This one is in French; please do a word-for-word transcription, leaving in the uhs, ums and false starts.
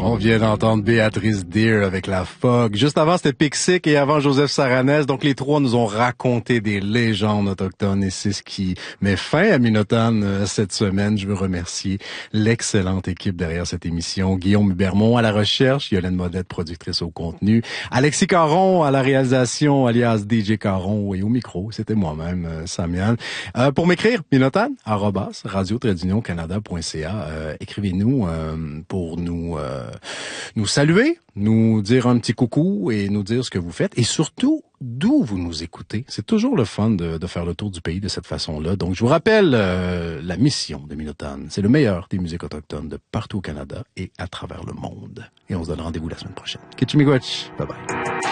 On vient d'entendre Béatrice Deer avec La Fogg. Juste avant, c'était Pixic et avant Joseph Saranès. Donc, les trois nous ont raconté des légendes autochtones et c'est ce qui met fin à Minotone euh, cette semaine. Je veux remercier l'excellente équipe derrière cette émission. Guillaume Hubermont à la recherche, Yolène Modette, productrice au contenu, Alexis Caron à la réalisation, alias D J Caron, et au micro, c'était moi-même, euh, Samian. Euh, pour m'écrire, minotone, arrobas, radio-canada point c a. Euh, écrivez-nous euh, pour nous euh, nous saluer, nous dire un petit coucou et nous dire ce que vous faites et surtout d'où vous nous écoutez. C'est toujours le fun de, de faire le tour du pays de cette façon-là. Donc, je vous rappelle euh, la mission de Minotone. C'est le meilleur des musiques autochtones de partout au Canada et à travers le monde. Et on se donne rendez-vous la semaine prochaine. Kitchimigwach. Bye bye.